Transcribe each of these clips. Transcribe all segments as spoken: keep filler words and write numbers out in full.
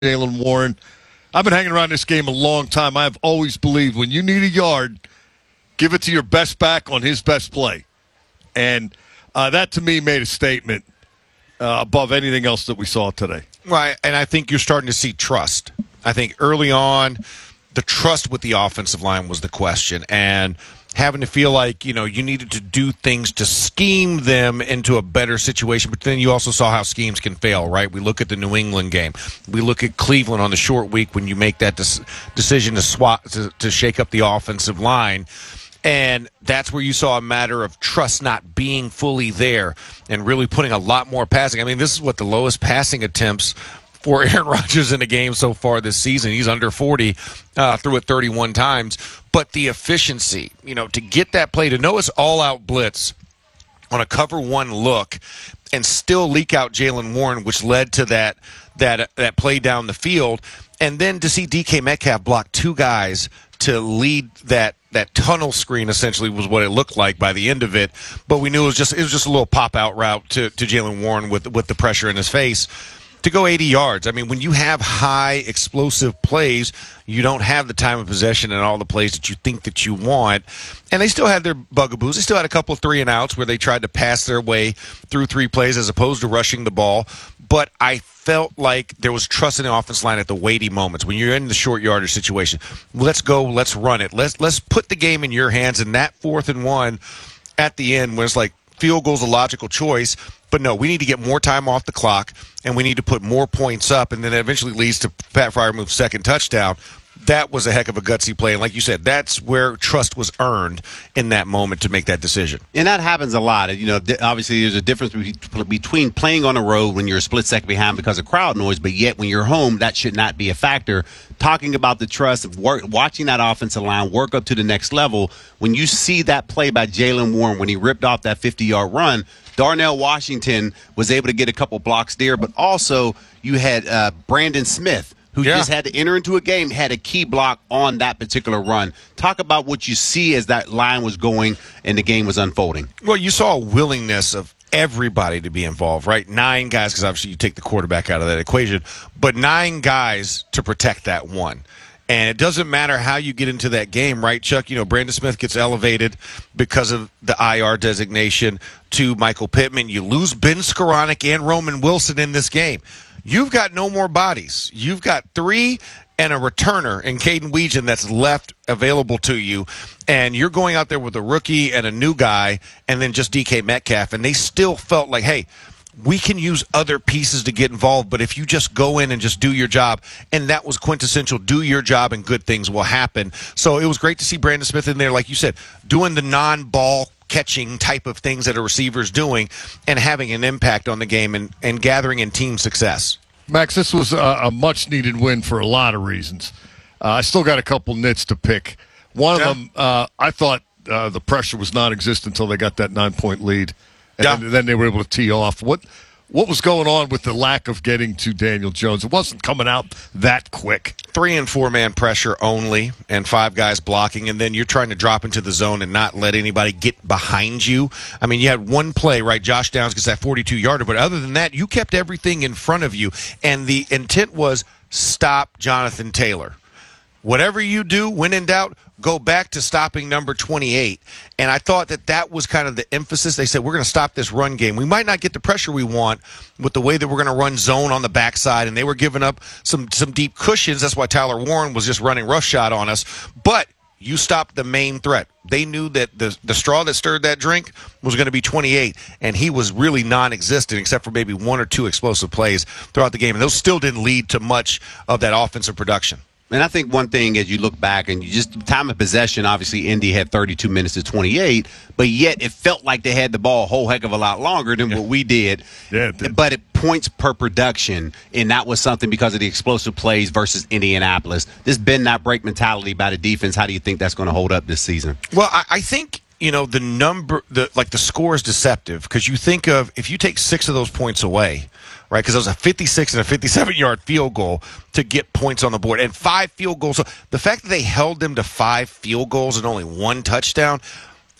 Jaylen Warren. I've been hanging around this game a long time. I've always believed when you need a yard, give it to your best back on his best play. And uh, that, to me, made a statement uh, above anything else that we saw today. Right, and I think you're starting to see trust. I think early on, the trust with the offensive line was the question, and having to feel like, you know, you needed to do things to scheme them into a better situation. But then you also saw how schemes can fail, right? We look at the New England game. We look at Cleveland on the short week when you make that des- decision to swap to, to shake up the offensive line. And that's where you saw a matter of trust not being fully there and really putting a lot more passing. I mean, this is what the lowest passing attempts for Aaron Rodgers in a game so far this season. He's under forty, uh, threw it thirty-one times. But the efficiency, you know, to get that play, to know it's all-out blitz on a cover one look and still leak out Jaylen Warren, which led to that that that play down the field, and then to see D K Metcalf block two guys to lead that that tunnel screen essentially was what it looked like by the end of it. But we knew it was just it was just a little pop-out route to, to Jaylen Warren with with the pressure in his face. To go eighty yards. I mean, when you have high explosive plays, you don't have the time of possession and all the plays that you think that you want. And they still had their bugaboos. They still had a couple of three and outs where they tried to pass their way through three plays as opposed to rushing the ball. But I felt like there was trust in the offense line at the weighty moments. When you're in the short yardage situation, let's go, let's run it. Let's let's put the game in your hands. And that fourth and one at the end was like field goal's a logical choice. But no, we need to get more time off the clock, and we need to put more points up, and then it eventually leads to Pat Fryermuth's second touchdown. That was a heck of a gutsy play, and like you said, that's where trust was earned in that moment to make that decision. And that happens a lot. You know, obviously there's a difference between playing on the road when you're a split second behind because of crowd noise, but yet when you're home, that should not be a factor. Talking about the trust of work, watching that offensive line work up to the next level, when you see that play by Jaylen Warren when he ripped off that fifty-yard run, Darnell Washington was able to get a couple blocks there, but also you had uh, Brandon Smith, who yeah. just had to enter into a game, had a key block on that particular run. Talk about what you see as that line was going and the game was unfolding. Well, you saw a willingness of everybody to be involved, right? Nine guys, because obviously you take the quarterback out of that equation, but nine guys to protect that one. And it doesn't matter how you get into that game, right, Chuck? You know, Brandon Smith gets elevated because of the I R designation to Michael Pittman. You lose Ben Skoranek and Roman Wilson in this game. You've got no more bodies. You've got three and a returner in Caden Weegan that's left available to you. And you're going out there with a rookie and a new guy and then just D K Metcalf. And they still felt like, hey, we can use other pieces to get involved, but if you just go in and just do your job, and that was quintessential, do your job and good things will happen. So it was great to see Brandon Smith in there, like you said, doing the non-ball catching type of things that a receiver's doing and having an impact on the game and, and gathering in team success. Max, this was a, a much-needed win for a lot of reasons. Uh, I still got a couple nits to pick. One yeah. of them, uh, I thought uh, the pressure was non-existent until they got that nine-point lead. And yeah. then, then they were able to tee off. What what was going on with the lack of getting to Daniel Jones? It wasn't coming out that quick. Three and four man pressure only, and five guys blocking, and then you're trying to drop into the zone and not let anybody get behind you. I mean, you had one play, right? Josh Downs gets that forty-two yarder, but other than that, you kept everything in front of you, and the intent was stop Jonathan Taylor. Whatever you do, when in doubt, go back to stopping number twenty-eight. And I thought that that was kind of the emphasis. They said, we're going to stop this run game. We might not get the pressure we want with the way that we're going to run zone on the backside. And they were giving up some, some deep cushions. That's why Tyler Warren was just running roughshod on us. But you stopped the main threat. They knew that the, the straw that stirred that drink was going to be twenty-eight, and he was really non-existent except for maybe one or two explosive plays throughout the game. And those still didn't lead to much of that offensive production. And I think one thing, as you look back and you just time of possession, obviously Indy had thirty-two minutes to twenty-eight, but yet it felt like they had the ball a whole heck of a lot longer than yeah. what we did. Yeah, it did. But it points per production, and that was something because of the explosive plays versus Indianapolis. This bend not break mentality by the defense. How do you think that's going to hold up this season? Well, I, I think. You know, the number, the like the score is deceptive because you think of if you take six of those points away, right? Because it was a fifty-six and a fifty-seven-yard field goal to get points on the board and five field goals. So the fact that they held them to five field goals and only one touchdown,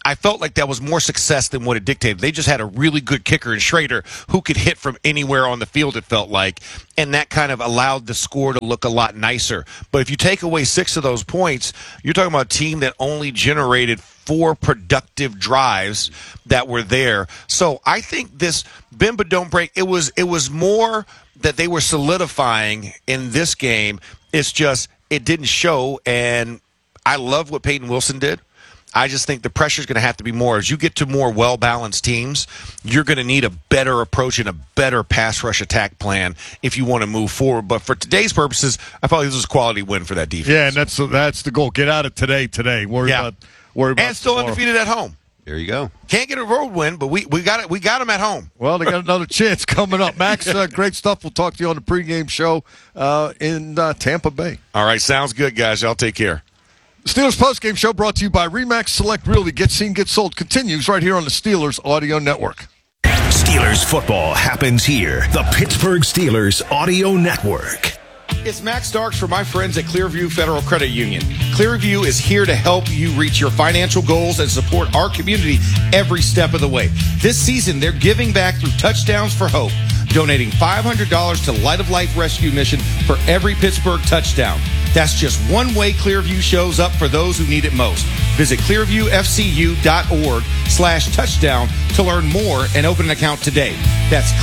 I felt like that was more success than what it dictated. They just had a really good kicker in Schrader who could hit from anywhere on the field, it felt like, and that kind of allowed the score to look a lot nicer. But if you take away six of those points, you're talking about a team that only generated four productive drives that were there. So I think this bend but don't break, it was it was more that they were solidifying in this game. It's just it didn't show, and I love what Peyton Wilson did. I just think the pressure is going to have to be more. As you get to more well-balanced teams, you're going to need a better approach and a better pass rush attack plan if you want to move forward. But for today's purposes, I felt like this was a quality win for that defense. Yeah, and that's that's the goal. Get out of today, today. Worry Yeah. about worry about And still tomorrow. undefeated at home. There you go. Can't get a road win, but we, we got it. We got them at home. Well, they got another chance coming up. Max, uh, great stuff. We'll talk to you on the pregame show uh, in uh, Tampa Bay. All right, sounds good, guys. Y'all take care. Steelers postgame show brought to you by RE/MAX Select Realty. Get seen, get sold. Continues right here on the Steelers Audio Network. Steelers football happens here. The Pittsburgh Steelers Audio Network. It's Max Starks for my friends at Clearview Federal Credit Union. Clearview is here to help you reach your financial goals and support our community every step of the way. This season, they're giving back through Touchdowns for Hope, donating five hundred dollars to Light of Life Rescue Mission for every Pittsburgh touchdown. That's just one way Clearview shows up for those who need it most. Visit clearviewfcu.org slash touchdown to learn more and open an account today. That's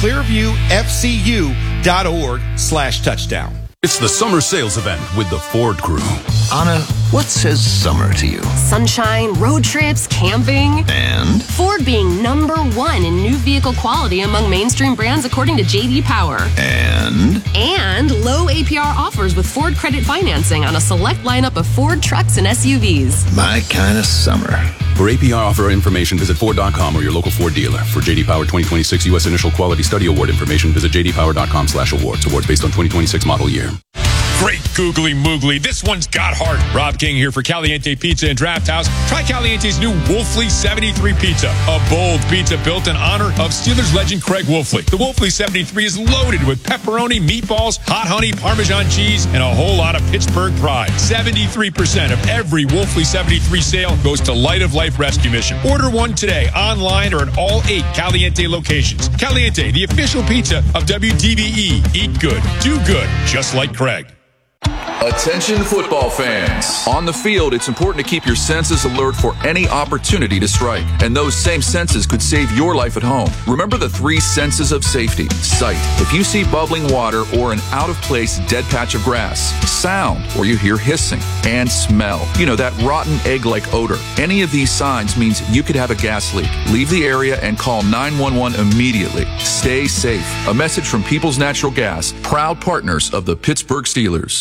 clearviewfcu.org slash touchdown. It's the summer sales event with the Ford Crew. Anna, what says summer to you? Sunshine, road trips, camping. And? Ford being number one in new vehicle quality among mainstream brands according to J D Power. And? And low A P R offers with Ford Credit Financing on a select lineup of Ford trucks and S U Vs. My kind of summer. For A P R offer information, visit Ford dot com or your local Ford dealer. For J D Power twenty twenty-six U S Initial Quality Study Award information, visit j d power dot com slash awards. Awards based on twenty twenty-six model year. Great googly moogly. This one's got heart. Rob King here for Caliente Pizza and Draft House. Try Caliente's new Wolfley seventy-three Pizza, a bold pizza built in honor of Steelers legend Craig Wolfley. The Wolfley seventy-three is loaded with pepperoni, meatballs, hot honey, Parmesan cheese, and a whole lot of Pittsburgh pride. seventy-three percent of every Wolfley seventy-three sale goes to Light of Life Rescue Mission. Order one today, online or at all eight Caliente locations. Caliente, the official pizza of W D B E. Eat good, do good, just like Craig. Attention football fans. On the field, it's important to keep your senses alert for any opportunity to strike. And those same senses could save your life at home. Remember the three senses of safety. Sight, if you see bubbling water or an out-of-place dead patch of grass. Sound, or you hear hissing. And smell, you know, that rotten egg-like odor. Any of these signs means you could have a gas leak. Leave the area and call nine one one immediately. Stay safe. A message from People's Natural Gas, proud partners of the Pittsburgh Steelers.